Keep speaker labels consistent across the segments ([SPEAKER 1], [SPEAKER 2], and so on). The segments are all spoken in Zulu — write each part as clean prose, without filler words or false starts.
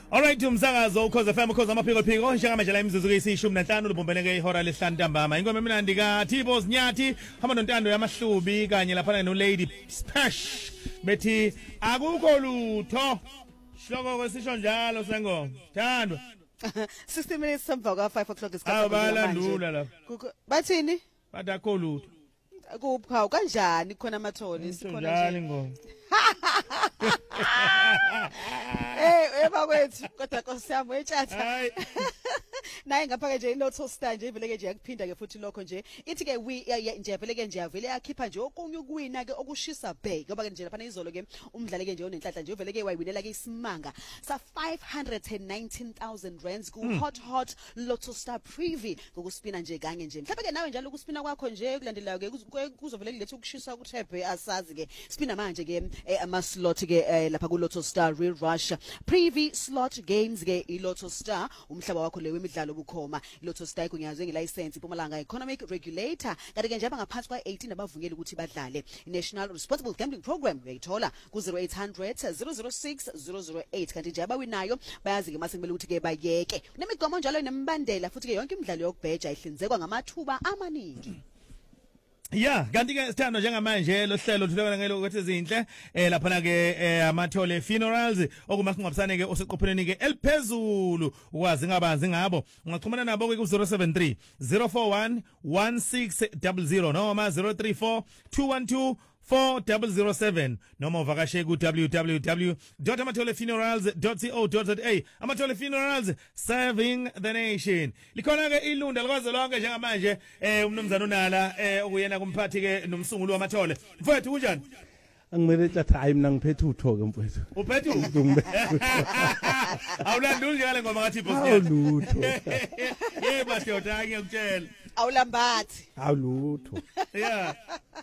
[SPEAKER 1] Alright umsakazo ukhoza FM ukhoza amaphiko phiko njengamanje la imizuzu kuyishumi nanhlanu lubumbeleke ihora lesihlanu ntambama ingoma emnandi ka Thibo Sinyathi hamba nontando yamahlubi kanye lapha no Lady Spash bethi akukho lutho hloko kwesisho njalo sengoma thandwa
[SPEAKER 2] 60 minutes semva ka 5 o'clock isikhathi
[SPEAKER 1] abalandula lapha
[SPEAKER 2] bathini
[SPEAKER 1] bathi akukho lutho
[SPEAKER 2] kuphawu kanjani khona amathole
[SPEAKER 1] sikhona nje ingoma
[SPEAKER 2] bakwethu kodwa nkosiyami wetshatha naye ngapha nje ilotho star nje ivele ke nje yakuphinda ke futhi lokho nje ithi ke nje vele ke nje avele yakhipha nje okunye ukuwina ke okushisa bay ngoba ke nje lapha izolo ke umdlali ke nje onenhlanhla nje uvele ke wayiwinela ke isimanga sa 519,000 rands ku hot lotto star preview ngokuspina nje kanye nje mhlawumbe ke nawe njalo ukuspina kwakho nje kulandelayo ke kuzovele kulethe ukushisa ukuthephe asazi ke spina manje ke ama slot ke lapha ku lotto star real rush preview slot games ke ilotto star umhlaba wakho lewe imidlalo bukhoma ilotto star ikunyazwe ngelicense iPumalanga economic regulator kanti ke nje abangaphansi kwa 18 abavungeli ukuthi badlale National Responsible Gambling Program uyayithola ku 0800 006 008 kanti nje abawinayo bayazi ke mase kumele ukuthi ke bayeke nemigomo njalo nemibandela futhi ke yonke imidlalo yokubheja ihlinzekwa ngamathuba amaningi.
[SPEAKER 1] Yeah, kanti ke sithando njengamanje lo hlelo thulekana ngelo ukuthi izinhle lapha na ke amathole funerals okumasingabisane ke oseqopheleni ke eliphezulu ukwazi ngabanzi ngabo ungaxhumana nabo ke ku 073 041 1600 noma 034 212 4007 noma uvakashe ku www.amatholefunerals.co.za Amathole Funerals serving the nation likhona ke ilunda likwaze lonke njengamanje umnumzana unala okuyena kumphathi ke nomsunguli wamathole mfowethu kunjani
[SPEAKER 3] angimele tlatha hayi mina ngiphethe utho ke mfowethu
[SPEAKER 1] uphethe awulanduli njalo ngoba ngathi boss
[SPEAKER 3] awulutho
[SPEAKER 1] madoda ngiyakutshela
[SPEAKER 2] awulambathi
[SPEAKER 3] awulutho
[SPEAKER 1] yeah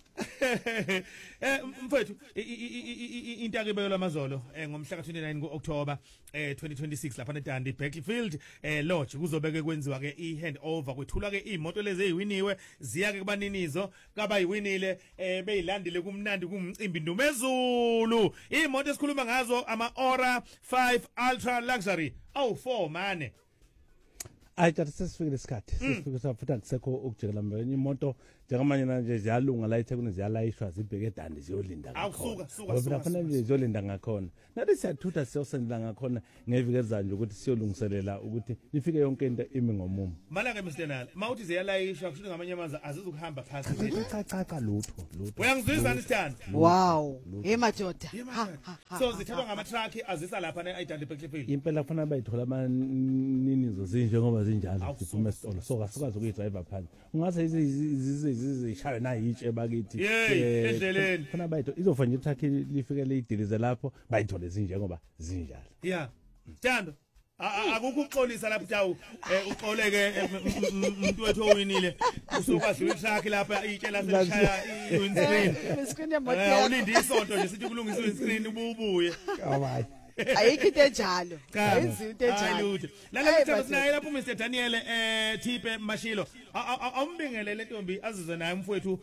[SPEAKER 1] mfowethu into akebeyelwa amazolo ngomhla ka29 kuOctober 2026 lapha eDandi Backfield Lodge kuzobeke kwenziwa ke ihandover kwethulwa ke imoto lezi eziwiniwe ziya ke kubaninizo kabayiwinile beyilandile kumnandi kumcimbi ndumezulu imoto esikhuluma ngazo ama Aura 5 Ultra Luxury 4 mane
[SPEAKER 3] ayithatha sesifikile isikhathi sesifike safuthi akusekho ukujekela mbenye imoto njengamanje nje ziyalunga la eThekwini ziyalayishwa zibheke eDandi ziyolinda ngakhona ngoba kufanele nje ziyolinda ngakhona nathi siyathutha siyosendela ngakhona ngevike ezayo ukuthi siyolungiselela ukuthi ifike yonke into imi ngomumo
[SPEAKER 1] mala ke Mr Nala mawuthi ziyalayishwa kusho ngamanye amazwi azizukuhamba phasi
[SPEAKER 3] cha lutho
[SPEAKER 1] uyangizwisa Stan
[SPEAKER 2] wow hey madoda
[SPEAKER 1] so zithathwa ngama truck azisa lapha eDandi Backfield
[SPEAKER 3] impela kufanele bayithola amaninizo zinje ngoba zinjalo ziphume esitolo so asikazi ukuyidriver phansi ungase zishaya na yitshe bakithi
[SPEAKER 1] endleleni
[SPEAKER 3] khona bayitho izofanya itruck lifike leyidilize lapho bayithole zinje ngoba zinjalo
[SPEAKER 1] yeah Thando akukho ukuxolisa lapha tawu uxoleke umuntu wethu owinile usukwazi itruck lapha itshe laseshaya
[SPEAKER 2] screen yemoto
[SPEAKER 1] awulindi isonto nje sithi kulungisa iscreen ubuye
[SPEAKER 3] awayi
[SPEAKER 2] ayikho into enjalo ayizi into enjalo
[SPEAKER 1] lalela sinaye lapho Mr Daniel Thipe Mashilo awumbingelele ntombi azizwe naye mfowethu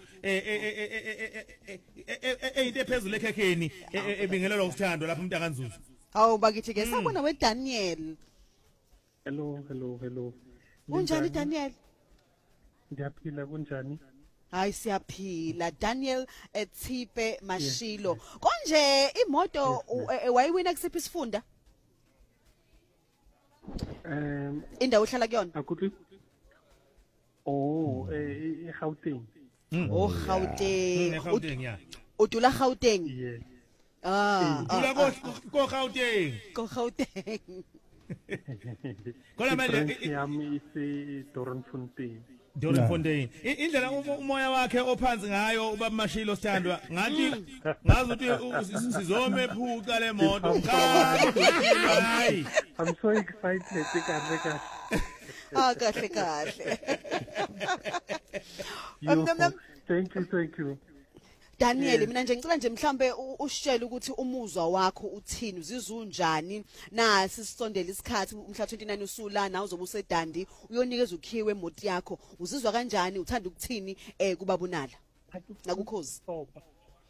[SPEAKER 1] into ephezulu ekhekheni ebingelelwa usithando lapho umuntu akanzuzu
[SPEAKER 2] awu bakithi ke sabona we Daniel
[SPEAKER 4] hello
[SPEAKER 2] kunjani Daniel
[SPEAKER 4] ndiyaphila kunjani
[SPEAKER 2] hayi siyaphila Daniel Thipe Mashilo konje imoto wayiwina kusiphi isifunda indawo uhlala kuyona
[SPEAKER 4] akuthi eGauteng
[SPEAKER 2] Gauteng yeah udula Gauteng
[SPEAKER 4] yes
[SPEAKER 1] udula ko Gauteng kola manje
[SPEAKER 4] yami ise
[SPEAKER 1] Dorenfontein indlela umoya wakhe ophansi ngayo ubaba Mashilo Sithandwa ngathi ngazi ukuthi sizome phuca le moto hayi
[SPEAKER 4] I'm so excited kahle thank you
[SPEAKER 2] Daniel mina nje ngicela nje mhlambe ushele ukuthi umuzwa wakho uthini uzizunjani na sisondela isikhathi umhla 29 usula na uzobe useDandi uyonikeza ukhiwe emoti yakho uzizwa kanjani uthanda ukuthini kubabunala nakukhozi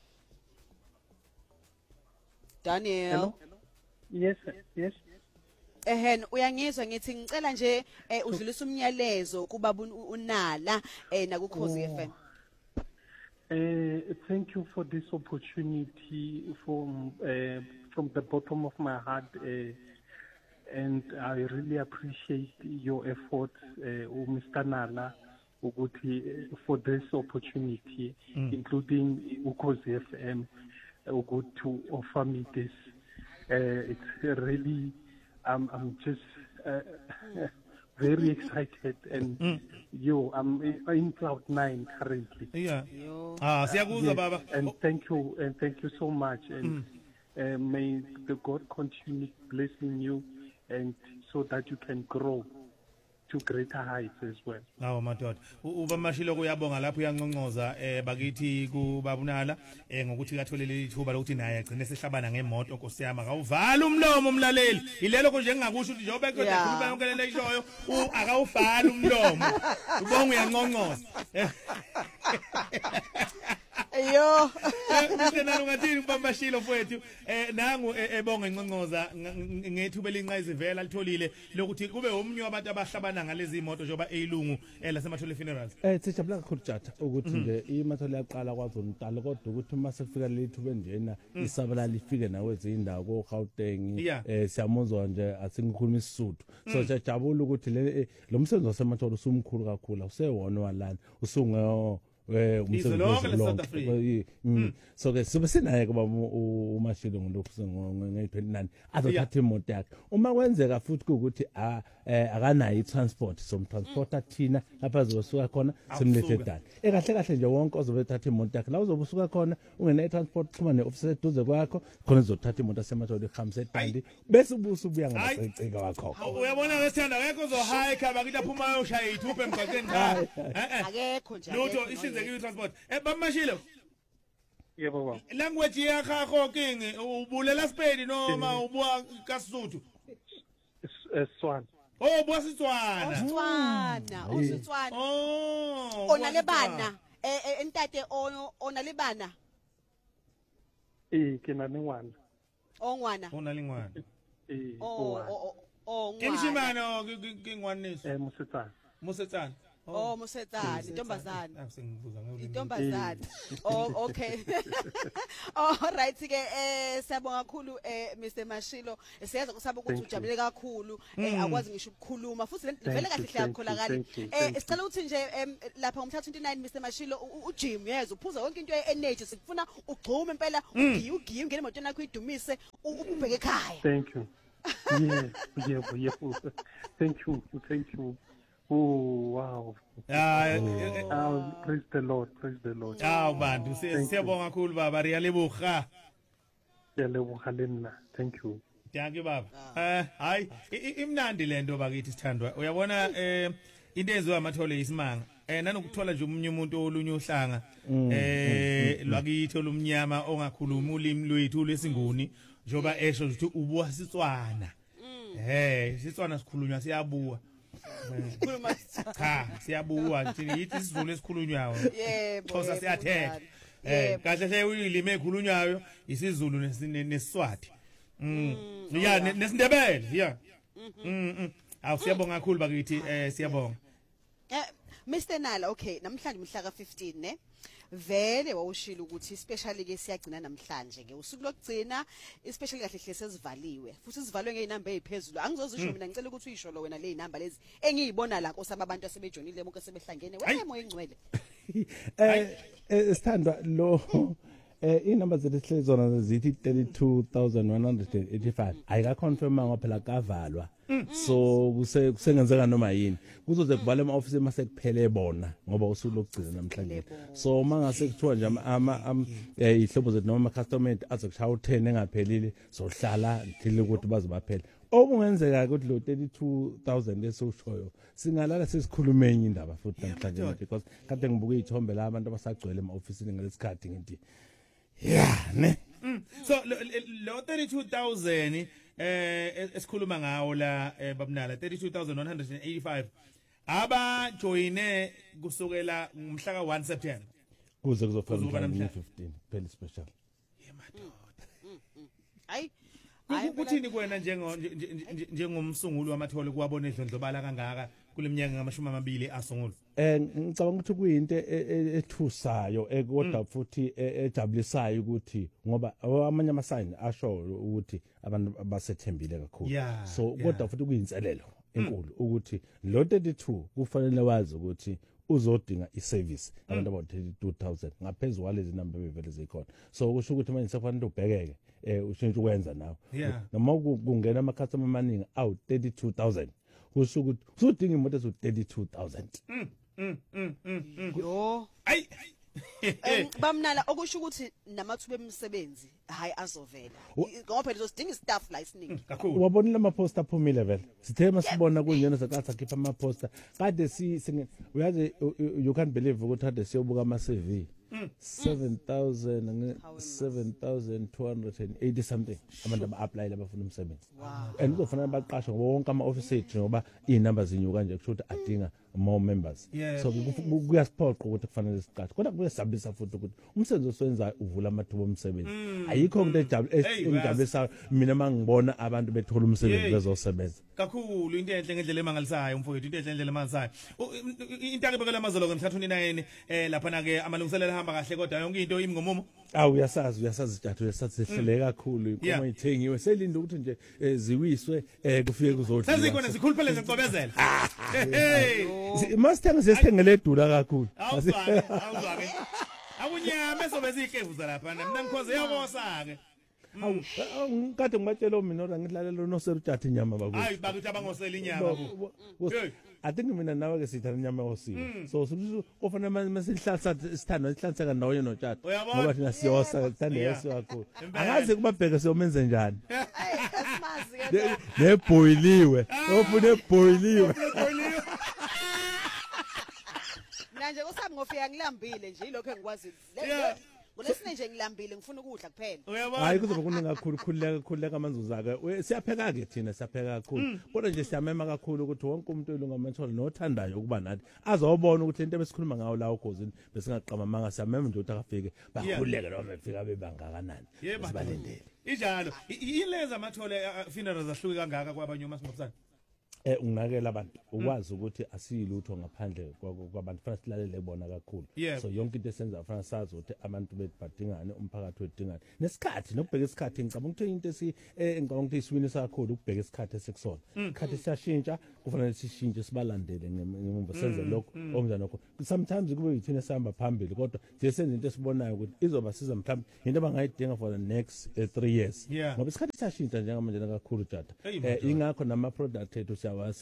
[SPEAKER 2] Daniel
[SPEAKER 4] Yes
[SPEAKER 2] uyangizwa ngithi ngicela nje udlulisa umnyalezo kuba unala nakuKhosi FM.
[SPEAKER 4] Thank you for this opportunity from the bottom of my heart, and I really appreciate your efforts, Mr. Nala, for this opportunity, including Ukhozi FM, to offer me this. It's really, I'm just very excited, and I'm in cloud 9 currently.
[SPEAKER 1] Yeah. Siyakuzwa baba.
[SPEAKER 4] And thank you so much, and may the God continue blessing you, and so that you can grow to greater heights as well.
[SPEAKER 1] Hawo madoda. Uba Mashilo kuyabonga lapho uyanqonqoza bakithi kubabunala ngokuthi katholele ithuba lokuthi naye agcine sehlabana ngemoto Nkosi yami akawuvala umlomo umlaleli. Yilelo konje engingakusho ukuthi njengoba eqeda ukukhuluma yonke lento ayishoyo akawuvala umlomo. Ubonga uyanqonqoza.
[SPEAKER 2] Yo.
[SPEAKER 1] Ngena ungathini kubamashilo mfowethu nangu ebonga enqonqoza ngethuba elinqayizi vela litholile lokuthi kube omnye wabantu abahlabana ngalezi imoto njoba eyilungu lasemathole funerals.
[SPEAKER 3] Sijabula kakhulu Tjatha ukuthi nje imathole yaqala kwaZontalo kodwa ukuthi mase kufika lethuba njena isabala lifike nawe ezindawo ko Gauteng siyamuzwa nje asingikhuluma isisuthu so siyajabula ukuthi lo msebenzi wasemathole usumkhulu kakhulu usewona walana usunge so ke sibe sinaye kuba uMashilo ngilokhu nge29 azothatha imoto yakhe uma kwenzeka futhi ukuthi akanayo itransport somtransporta thina lapha zosuka khona simlethe edani ekahle kahle nje wonke ozobe ethatha imoto yakhe la uzobusuka khona ungena itransport xhuma neoffice eduze kwakho khona uzothatha imoto semathole ihamse edandi bese ubusu ubuya ngabaceceka wakho
[SPEAKER 1] uyabona lesithanda akekho uzohike abakithi aphuma ayoshaya ithuphe emgaqeni
[SPEAKER 2] akekho nje
[SPEAKER 1] lutho isizeke itransport bamashilo.
[SPEAKER 4] Yebo baba.
[SPEAKER 1] Language yakho konke ubulela Spain noma ubuwa kaSuthu?
[SPEAKER 4] Swan.
[SPEAKER 1] Oh, ubuwa Setswana.
[SPEAKER 2] Usitswana. Onalebana entate onalebana.
[SPEAKER 4] Ke na ngwana.
[SPEAKER 2] Ongwana.
[SPEAKER 1] Onalingwana.
[SPEAKER 2] Ngwana.
[SPEAKER 1] Kimshimano kingwanisa. Musetsana.
[SPEAKER 2] Musetsana, intombazane.
[SPEAKER 1] Sengibuza ngolimi.
[SPEAKER 2] Intombazane. Okay. All right ke siyabonga kakhulu Mr Mashilo. Siyazi kusaba ukuthi ujabule kakhulu akwazi ngisho ukukhuluma futhi vele kahle hlakholakala. Sicela ukuthi nje lapha ngomthatha 29 Mr Mashilo ujim yezwa uphuza yonke into ye-energy sikufuna ugcume impela ugiye ungene emotweni yakho idumise ubheke ekhaya.
[SPEAKER 4] Thank you. Yeah. Thank you. Oh wow. Praise the Lord.
[SPEAKER 1] Bantu siyabonga kakhulu baba riyalebuga.
[SPEAKER 4] Siyalebuga lena. Thank you.
[SPEAKER 1] Thank you baba. Hayi imnandi lento bakithi sithandwa. Uyabona into eziwa amathole isimanga. Nanokuthola nje umunye umuntu olunye uhlanga lwakithi olumnyama ongakhuluma ulimi lwethu lesinguni njoba esho ukuthi ubuwa Setswana. Setswana sikhulunywa siyabuwa. Siyabuwa ngithi isiZulu esikhulunywayo. Xhosa siyathetha. Kahle hle ulimi ekhulunywayo isiZulu nesiswati. Nesindebele, siyabonga kakhulu bakithi siyabonga.
[SPEAKER 2] Mr Nala, okay, namhlanje umhla ka15 ne? Vele wawushila ukuthi especially ke siyagcina namhlanje ke usuku lokugcina especially kahle hle sezivaliwe futhi sivalwe ngeinamba eziphezulu angizozisho mina ngicela ukuthi uyisho lo wena le inamba lezi engiyibona la Nkosi abantu asebejonile bonke sebehlangene wena moya ingcwele
[SPEAKER 3] sithandwa lo inamba zethu zona zithi 32,185 ayika confirma ngophela kavalwa so kusengenzeka noma yini kuzoze kuvala ama-office emase kuphele bona ngoba usuku lokugcina namhlanje so mangase kuthiwa nje ihlobo zethu noma ama-customer azokushaya u10 engaphelile sohlala ngithile ukuthi baze baphele okungenzeka ukuthi lo 32,000 esoshoyo singalala sesikhuluma enye indaba futhi namhlanje because kade ngibuka izithombe la abantu abasagcwele ema-office ngalesikhathi ngithi ne
[SPEAKER 1] so lo 32,000 esikhuluma ngawo la babunala 32,185 aba joine kusukela ngomhla ka1 September
[SPEAKER 3] kuze kuzofika 15 phela special
[SPEAKER 2] hayi
[SPEAKER 1] Kuthini kuwena njengomsunguli wamathole kuwabona edlondlobala kangaka kuleminyaka ngamashumi 20 asungulwa?
[SPEAKER 3] Ngicabanga ukuthi kuyinto ethusayo kodwa futhi ejabulisayo ukuthi ngoba amanye amasayini asho ukuthi abantu basethembile kakhulu. So kodwa futhi kuyinselelo enkulu ukuthi lo 32 kufanele wazi ukuthi uzodinga iservice abantu about 32,000 ngaphezulu kwalezi number bevele zikhona. So kusho ukuthi manje sekufanele ubhekeke ushintshe ukwenza nawo. Noma kungena ama customer amaningi awu 32,000 kusho ukuthi uzodinga imoto ezo 32,000.
[SPEAKER 2] Yo.
[SPEAKER 1] Ay.
[SPEAKER 2] Bamnala okusho ukuthi namathuba emisebenzi hayi azovela ngoba phela uzodinga staff la isiningi
[SPEAKER 1] kakhulu.
[SPEAKER 3] Wabonile ama poster aphumile vele sithe masibona kunyena saqatha khipha ama poster kade uyazi you can't believe ukuthi kade siyobuka ama CV 7,280 something abantu aba-apply abafuna umsebenzi and kuzofanele baqashwe ngoba wonke ama-office ngoba iy'number zinyuka nje kusho ukuthi adinga more members. So kuyasiphoqa ukuthi kufanele siqashe kodwa kuyasabisa futhi ukuthi umsebenzi osewenzayo uvula amathuba omsebenzi ayikho into engijabulisayo mina mangibona abantu bethola umsebenzi bezosebenza
[SPEAKER 1] kakhulu. Into enhle ngendlela emangalisayo mfowethu, into enhle ngendlela emangalisayo. Into akubekela amazolo ngemhlathu 29 lapha ke amalungiselelo ahamba kahle kodwa yonke into imngomumo.
[SPEAKER 3] Uyasazi Jathu uyasazi sehlele kakhulu inkomo ithengiwe selinda ukuthi nje ziwiswe kufike kuzodliwa.
[SPEAKER 1] Sezikhona zikhuluphele ngicobezela.
[SPEAKER 3] Masithenga sesithengele edula kakhulu.
[SPEAKER 1] Awuzake. Akunyama esobe zihlevuza lapha mina ngikhoze yakosa ke.
[SPEAKER 3] Ngikade ngibatshela mina ora ngidlalela noserujathu inyama bakuthi.
[SPEAKER 1] Hayi bakuthi abangosela inyama bo.
[SPEAKER 3] I think mina nawe ke sithanda inyama yosiko. So kufanele masihlalisa isithando sihlalisa ndawo noJathu ngoba thina siyosa sithanda yosiko kakhulu. Angazi kubabheke siyomenze njani.
[SPEAKER 2] Asimazi ke.
[SPEAKER 3] Neboiliwe. Ofune boiliwe.
[SPEAKER 2] Manje kusami ngofika ngilambile nje ilokho engikwazi. Kulesine nje ngilambile ngifuna ukudla kuphela.
[SPEAKER 3] Hayi kuzoba kuningi kakhulu khuleka amanzuza ake. Siyapheka ke thina siyapheka kakhulu. Kodwa nje siyamema kakhulu ukuthi wonke umuntu elunga amathole nothandayo ukuba nathi azobona ukuthi into ebesikhuluma ngayo la uGozini besingaqama manga siyamema nje ukuthi akafike bakhuleke noma befika bebangakanani. Sibalendele.
[SPEAKER 1] Injalo. Ileza amathole funerals ahluke kangaka kwabanye umasingcwabisane.
[SPEAKER 3] Unginakela abantu ukwazi ukuthi asiyilutho ngaphandle kwabantu fanele silalele bona kakhulu. So yonke into esenza fanele sazi ukuthi abantu bethu badingane umphakathi wedingane nesikhathi nokubheka isikhathi ngicabanga ukuthi into ngicabanga ukuthi isiwini kakhulu ukubheka isikhathi esekusona. Isikhathi siyashintsha kufanele sishintshe sibalandele ngemumva senze lokho okunjani lokho. Sometimes kube yithina sihamba phambili kodwa nje senze into esibonayo ukuthi izoba siza mhlawumbe into abangayidinga for the next 3 years. Ngoba isikhathi siyashintsha njengamanje kakhulu Jathu. Ingakho nama product ethu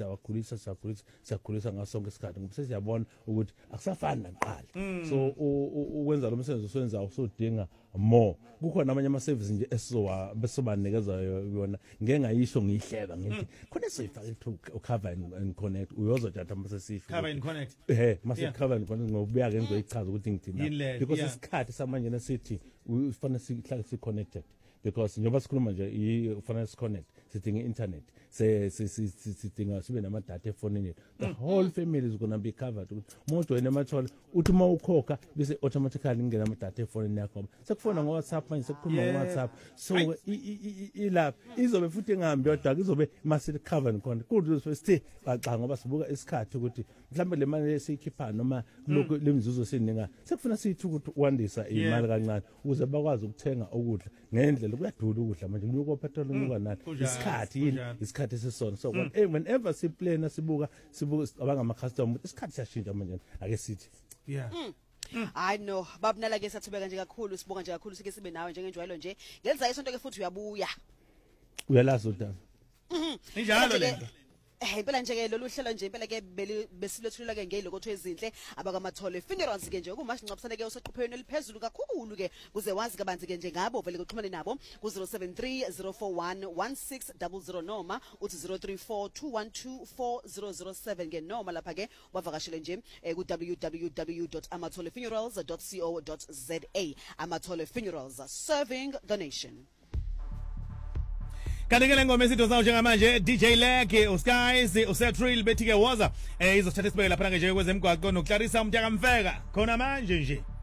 [SPEAKER 3] siyakhulisa ngasonke isikhathi ngoba sesiyabona ukuthi akusafani naqala. So ukwenza lo msebenzi osenza usodinga more. Kukhona amanye ama services nje besobanikeza yona ngengayisho ngiyihleka ngithi khona siyifaka cover and connect uyozo Jathu mase sifika
[SPEAKER 1] cover and connect
[SPEAKER 3] mase cover and connect ngobuya ke ngizoyichaza ukuthi ngithina because isikhathi samanje nesithi ufanele sihlale si connected because njengoba sikhuluma nje ufanele si connect sidinga internet sidinga sibe nama data efonini the whole family is going to be covered. Umuntu wena mathole uthi uma ukhokha bese automatically ingena ama data efonini yakho sekufona ngo WhatsApp manje sekukhuluma ngo WhatsApp so ilapha izobe futhi engahambi yodwa izobe mase cover khona kuthi sithi baxa ngoba sibuka isikhathi ukuthi mhlawumbe le mali esiyikhipha noma lokho lemzuzo sininga sekufuna sithi ukuthi ukwandisa imali kancane ukuze bakwazi ukuthenga ukudla ngendlela kuyadula ukudla manje kunyuka petrol unyuka nani isikhathi sesona so whenever siplana sibuka abangama customer isikhathi siyashintsha manje ake sithi
[SPEAKER 2] I know babnala ke sathubeka nje kakhulu sibonga nje kakhulu sike sibe nawe njengenjwayelo nje ngenza isonto ke futhi uyabuya
[SPEAKER 3] uyalazi udaba
[SPEAKER 1] injalo lento.
[SPEAKER 2] Impela nje ke lolu hlelo nje impela ke besilethulula ke ngelokotho ezinhle abakamathole funerals ke nje kumasingcwabisane ke oseqophelweni eliphezulu kakhulu ke kuze wazi kabanzi ke nje ngabo vele kuxhumane nabo ku 0730411600 noma uthi 0342124007 ke noma lapha ke bavakashele nje ku www.amatholefunerals.co.za. Amathole Funerals serving the nation.
[SPEAKER 1] Kanekele ngoma esitho sawo njengamanje DJ Leg uSkies uSetrill bethi ke waza izothatha isibeke lapha nje kwezemgwaqo nokuClarissa umntaka Mfeka khona manje nje.